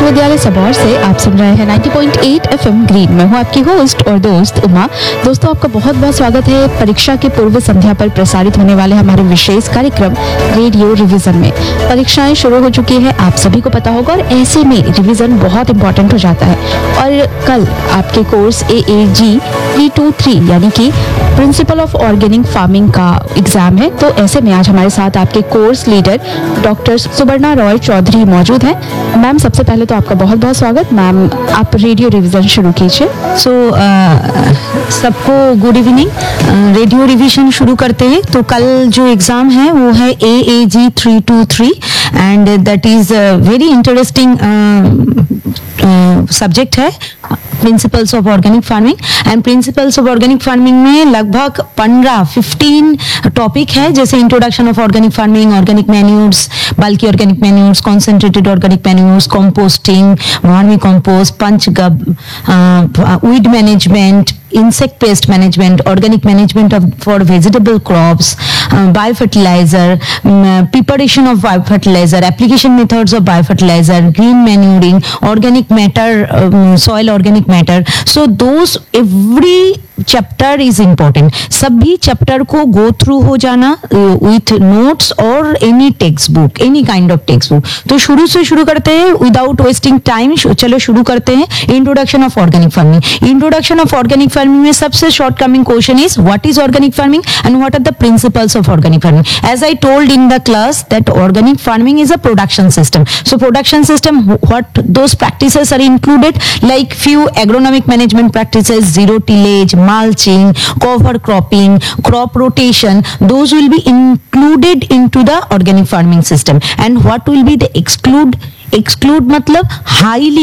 विश्वविद्यालय सबौर से आप सुन रहे हैं 90.8 एफएम ग्रीन। मैं हूं आपकी होस्ट और दोस्त उमा। दोस्तों, आपका बहुत बहुत स्वागत है परीक्षा के पूर्व संध्या पर प्रसारित होने वाले हमारे विशेष कार्यक्रम रेडियो रिवीजन में। परीक्षाएं शुरू हो चुकी है, आप सभी को पता होगा, और ऐसे में रिवीजन बहुत इंपॉर्टेंट हो जाता है। और कल आपके कोर्स AAG 323 यानी कि प्रिंसिपल ऑफ ऑर्गेनिक फार्मिंग का एग्जाम है। तो ऐसे में आज हमारे साथ आपके कोर्स लीडर डॉक्टर सुवर्णा रॉय चौधरी मौजूद हैं। मैम, सबसे पहले तो आपका बहुत बहुत स्वागत। मैम, आप रेडियो रिवीजन शुरू कीजिए। सबको गुड इवनिंग। रेडियो रिवीजन शुरू करते हैं। तो कल जो एग्जाम है वो है AAG 323 and that is very interesting subject है, principles of organic farming. And principles of organic farming में लगभग 15 टॉपिक है, जैसे introduction of organic farming, organic manures, बल्कि organic manures, concentrated organic manures, composting, vermi compost, पंचगब, weed management, insect pest management, organic management for vegetable crops, biofertilizer, preparation of biofertilizer, application methods of biofertilizer, green manuring, organic matter, soil organic matter. So those every chapter is important. सभी chapter को go through हो जाना with notes or any textbook, any kind of textbook. तो शुरू से शुरू करते हैं without wasting time. चलो शुरू करते हैं। Introduction of organic farming. Introduction of organic farming में सबसे shortcoming question is what is organic farming and what are the principles of organic farming. As I told in the class that organic farming is a production system. So production system, what those practices are included, like few agronomic management practices, zero tillage, mulching, cover cropping, crop rotation, those will be included into the organic farming system. And what will be the exclude मतलब highly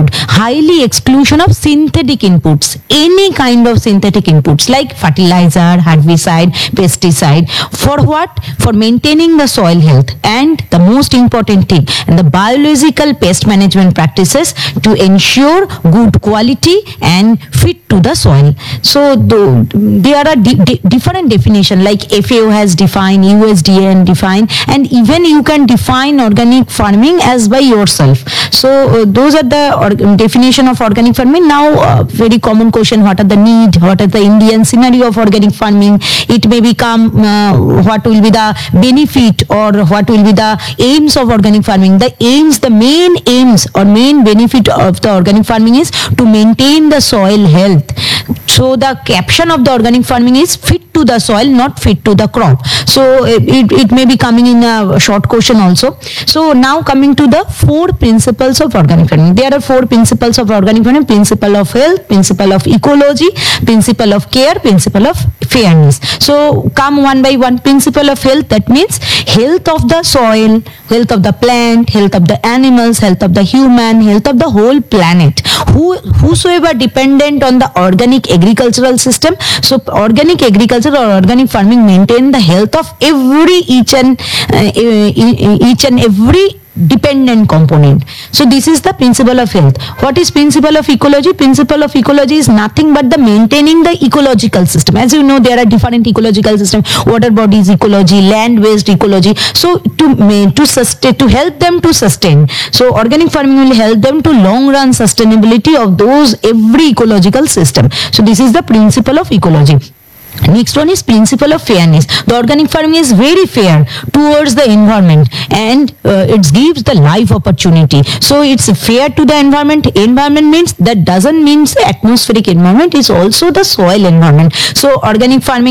exclusion of synthetic inputs, any kind of synthetic inputs like fertilizer, herbicide, pesticide. For what? For maintaining the soil health, and the most important thing, and the biological pest management practices to ensure good quality and fit to the soil. So there are different definition, like FAO has defined, USDA defined, and even you can define organic farming as by yourself. So those are the definition of organic farming. Now very common question, what are the need, what are the Indian scenario of organic farming? It may become what will be the benefit or what will be the aims of organic farming. The main aims or main benefit of the organic farming is to maintain the soil health. So the caption of the organic farming is fit to the soil, not fit to the crop. So it may be coming in a short question also. So now coming to the 4 principles of organic farming. There are 4 principles of organic farming: principle of health, principle of ecology, principle of care, principle of fairness. So come one by one. Principle of health, that means health of the soil, health of the plant, health of the animals, health of the human, health of the whole planet. Whosoever dependent on the organic agricultural system. So organic agriculture or organic farming maintain the health of each and every dependent component. So this is the principle of health. What is principle of ecology? Principle of ecology is nothing but the maintaining the ecological system. As you know, there are different ecological systems: water bodies ecology, land based ecology. So to help them to sustain, so organic farming will help them to long run sustainability of those every ecological system. So this is the principle of ecology. Next one is principle of fairness. The organic farming is very fair towards the environment, and it gives the life opportunity. So it's fair to the environment. Environment means that doesn't mean the atmospheric environment, is also the soil environment. So organic farming